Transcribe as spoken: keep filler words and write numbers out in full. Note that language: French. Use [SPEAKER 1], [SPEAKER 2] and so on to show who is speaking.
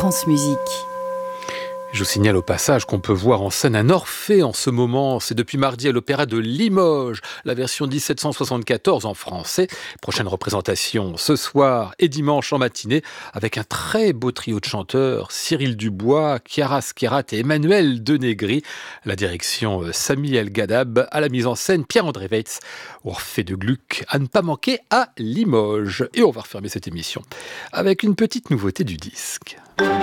[SPEAKER 1] France Musique.
[SPEAKER 2] Je vous signale au passage qu'on peut voir en scène un Orphée en ce moment. C'est depuis mardi à l'Opéra de Limoges, la version dix-sept cent soixante-quatorze en français. Prochaine représentation ce soir et dimanche en matinée avec un très beau trio de chanteurs, Cyril Dubois, Chiara Schierat et Emmanuel Denegri. La direction Sami El Gadab, à la mise en scène Pierre-André Weitz. Orphée de Gluck à ne pas manquer à Limoges. Et on va refermer cette émission avec une petite nouveauté du disque.